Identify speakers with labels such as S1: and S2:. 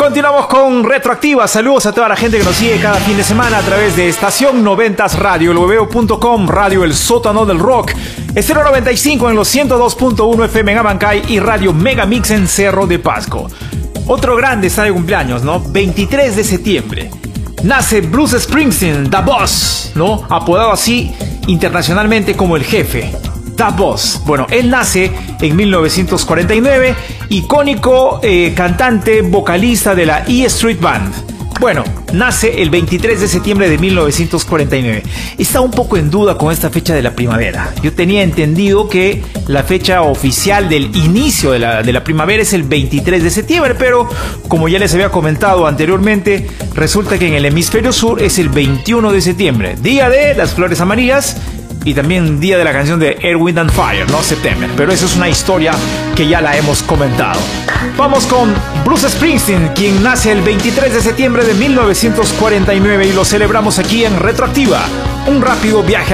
S1: Continuamos con Retroactiva. Saludos a toda la gente que nos sigue cada fin de semana a través de Estación 90 Radio, elhueveo.com, Radio El Sótano del Rock, Estéreo 95 en los 102.1 FM en Abancay y Radio Megamix en Cerro de Pasco. Otro grande está de cumpleaños, ¿no? 23 de septiembre. Nace Bruce Springsteen, The Boss, ¿no? Apodado así internacionalmente como el jefe. The Boss. Bueno, él nace en 1949, icónico cantante, vocalista de la E Street Band. Bueno, nace el 23 de septiembre de 1949. Está un poco en duda con esta fecha de la primavera. Yo tenía entendido que la fecha oficial del inicio de la primavera es el 23 de septiembre, pero como ya les había comentado anteriormente, resulta que en el hemisferio sur es el 21 de septiembre, día de las flores amarillas, y también día de la canción de Earth, Wind and Fire, ¿no? September. Pero eso es una historia que ya la hemos comentado. Vamos con Bruce Springsteen, quien nace el 23 de septiembre de 1949 y lo celebramos aquí en Retroactiva. Un rápido viaje